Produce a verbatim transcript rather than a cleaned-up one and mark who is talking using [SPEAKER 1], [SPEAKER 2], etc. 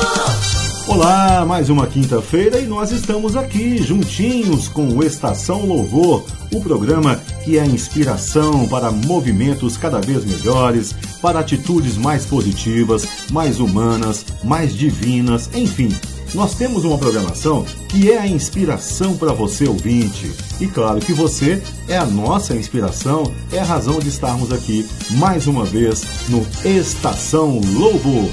[SPEAKER 1] Olá, mais uma quinta-feira e nós estamos aqui juntinhos com o Estação Louvor, o programa que é a inspiração para movimentos cada vez melhores, para atitudes mais positivas, mais humanas, mais divinas, enfim. Nós temos uma programação que é a inspiração para você ouvinte. E claro que você é a nossa inspiração, é a razão de estarmos aqui mais uma vez no Estação Louvor.